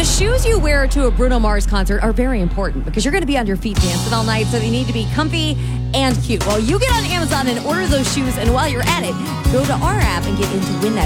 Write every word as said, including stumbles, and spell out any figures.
The shoes you wear to a Bruno Mars concert are very important because you're going to be on your feet dancing all night, so they need to be comfy and cute. Well, you get on Amazon and order those shoes, and while you're at it, go to our app and get in to win that